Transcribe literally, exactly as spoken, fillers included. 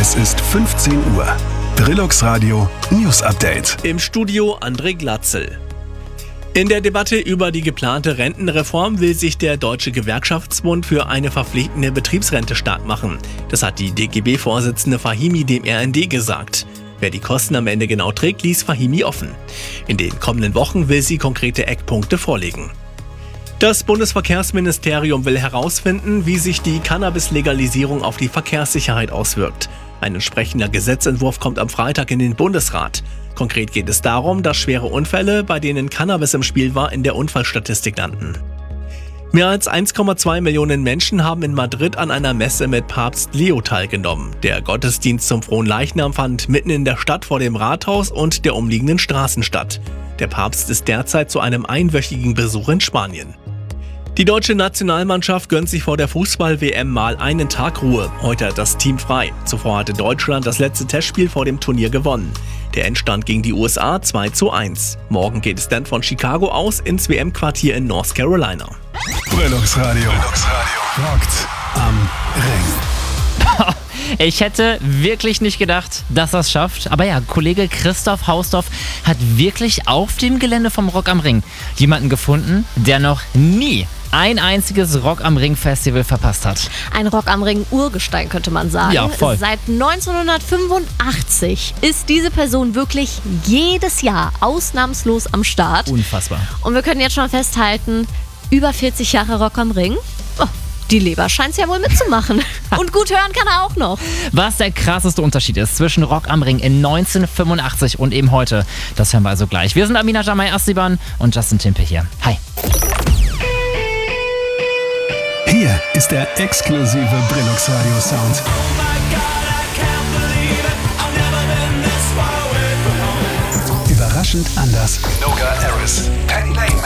Es ist fünfzehn Uhr. Brillux Radio News Update. Im Studio André Glatzel. In der Debatte über die geplante Rentenreform will sich der Deutsche Gewerkschaftsbund für eine verpflichtende Betriebsrente stark machen. Das hat die D G B-Vorsitzende Fahimi dem R N D gesagt. Wer die Kosten am Ende genau trägt, ließ Fahimi offen. In den kommenden Wochen will sie konkrete Eckpunkte vorlegen. Das Bundesverkehrsministerium will herausfinden, wie sich die Cannabis-Legalisierung auf die Verkehrssicherheit auswirkt. Ein entsprechender Gesetzentwurf kommt am Freitag in den Bundesrat. Konkret geht es darum, dass schwere Unfälle, bei denen Cannabis im Spiel war, in der Unfallstatistik landen. Mehr als eins Komma zwei Millionen Menschen haben in Madrid an einer Messe mit Papst Leo teilgenommen. Der Gottesdienst zum Fronleichnam fand mitten in der Stadt vor dem Rathaus und der umliegenden Straßen statt. Der Papst ist derzeit zu einem einwöchigen Besuch in Spanien. Die deutsche Nationalmannschaft gönnt sich vor der Fußball-W M mal einen Tag Ruhe. Heute hat das Team frei. Zuvor hatte Deutschland das letzte Testspiel vor dem Turnier gewonnen. Der Endstand gegen die U S A zwei zu eins. Morgen geht es dann von Chicago aus ins W M-Quartier in North Carolina. Brillux Radio. Rockt am Ring. Ich hätte wirklich nicht gedacht, dass das schafft. Aber ja, Kollege Christoph Hausdorff hat wirklich auf dem Gelände vom Rock am Ring jemanden gefunden, der noch nie ein einziges Rock am Ring Festival verpasst hat. Ein Rock am Ring Urgestein, könnte man sagen. Ja, voll. Seit neunzehnhundertfünfundachtzig ist diese Person wirklich jedes Jahr ausnahmslos am Start. Unfassbar. Und wir können jetzt schon festhalten, über vierzig Jahre Rock am Ring. Oh, die Leber scheint es ja wohl mitzumachen. Und gut hören kann er auch noch. Was der krasseste Unterschied ist zwischen Rock am Ring in neunzehnhundertfünfundachtzig und eben heute, das hören wir also gleich. Wir sind Amina Jamai Astiban und Justin Timpe hier. Hi. Hier ist der exklusive Brillux Radio Sound. Überraschend anders. Noga Eris, Penny Lane.